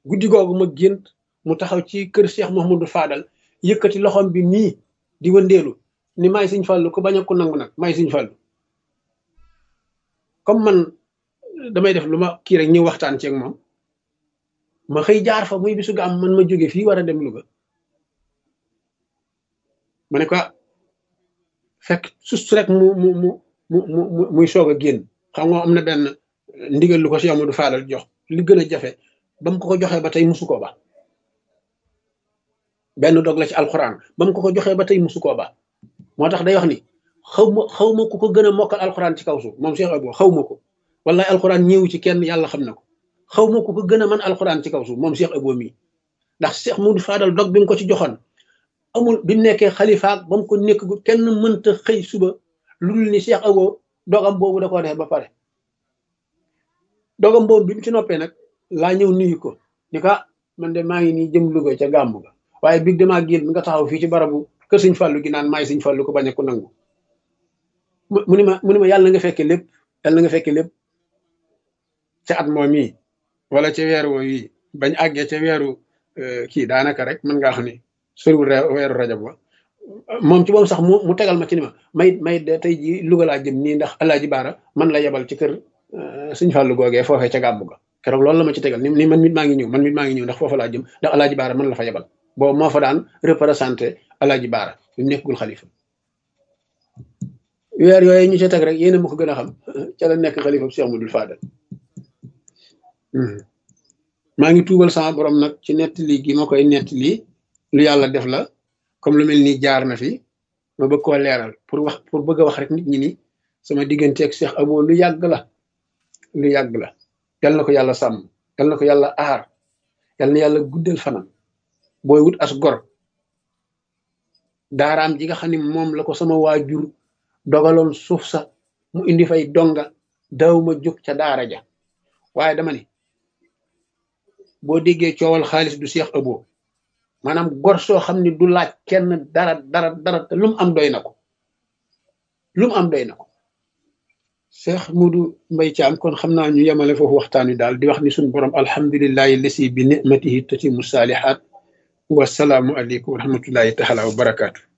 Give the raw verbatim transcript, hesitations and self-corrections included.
guddi googu ma gént mu taxaw ci kër Cheikh Mouhamadou Fadal yëkkati loxom bi nii di wëndeelu ni may Sëñ Fallu ko bañ a ko nangu nag may Sëñ Fallu comme man damay def lu ma kii rek ñu waxtaan ceeg moom ma xëy jaar fa muy bisu gàmm man ma jóge fii war a dem Louga ma ne ko fekk sus rek mu mu mu mu mu muy soog a génn xam nga am na benn ndigal lu ko Cheikh Amadou Fadal jox li gën a jafe ba mu ko ko joxee ba tey musu koo ba benn dog la ci alxuraan ba mu ko ko joxee ba tey musu koo ba moo tax day wax ni xaw ma xaw ma ku ko gën a mokkal alxuraan ci kaw suuf moom Cheikh Abo xaw ma ko wallahi alxuraan ñëwu ci kenn yàlla xam na ko xaw ma ku ko gën a mën alxuraan ci kaw suuf moom Cheikh Abo mii ndax Cheikh Amadou Fadal dog bi mu ko ci joxoon amul bi mu nekkee xalifaak ba mu ko nekk gu kenn mënta xëy suba lu dul ni Cheikh Abo dogam boobu da koo def ba pare dogam boobu bi mu ci noppee nag laa ñëw nuyu ko ni ko man de maa ngi nii jëm Louga ca gàmmu ga waaye biig damaa génn nga taxaw fii ci barabu kër Sëñ Fallu gi naan maay Sëñ Fallu ko bañ a ko nangu mu ni ma mu ni ma yàlla nga fekke lépp yàlla nga fekke lépp ca at moom yi wala ca weeru woo yi bañ àggee ca weeru kii daanaka rek mën ngaa xam ni soriwul weeru rajab wa moom ci moom sax mu mu tegal ma ci ni ma may may de tey ji Louga laa jëm nii ndax Alaaji Baara man la yebal ci kër Sëñ Fallu googee foofee ca gàmmu ga keroog loolu la ma ci tegal ni ni man mit maa ngi ñëw man mit maa ngi ñëw ndax foofa laa jëm ndax Alaaji Baara man la fa yebal boobu moo fa daan représenté Alaaji Baara bi mu nekkul xalifa weer yooyu ñu ca teg rek yéena ma ko gën a xam ca la nekk xalifa Cheikh Amadou Fadal maa ngi tuubal sama borom nag ci nettali gi ma koy nettali lu yàlla def la comme lu mel ni jaar na fi ma bëgg koo leeral pour wax pour bëgg a wax rek nit ñi ni sama digganteeg Cheikh Abo lu yàgg la lu yàgg la yal na ko yàlla sàmm yal na ko yàlla aar yal na yàlla guddal fanam booy wut as gor daaraam ji nga xam ne moom la ko sama waajur dogaloon suuf sa mu indi fay donga daaw ma jóg ca daara ja waaye dama ni boo déggee coowal xaalis du Cheikh Abo maanaam gor soo xam ne du laaj kenn dara dara dara te lu mu am doy na ko lu mu am doy na ko Cheikh Modou Mbaye Thiam kon xam naa ñu yemale foofu waxtaan wi daal di wax ni suñu borom alhamdulillahi lasi bi nimatihi tatimu salihat wasalaamu aleykum wa rahmatullahi taala wa barakaatu